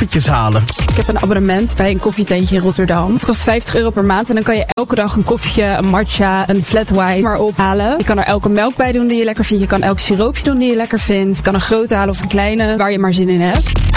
koffietjes halen? Ik heb een abonnement bij een koffietentje in Rotterdam. Het kost €50 per maand en dan kan je elke dag een koffietje, een matcha, een flat white maar ophalen. Je kan er elke melk bij doen die je lekker vindt. Je kan elk siroopje doen die je lekker vindt. Je kan een grote halen of een kleine, waar je maar zin in hebt.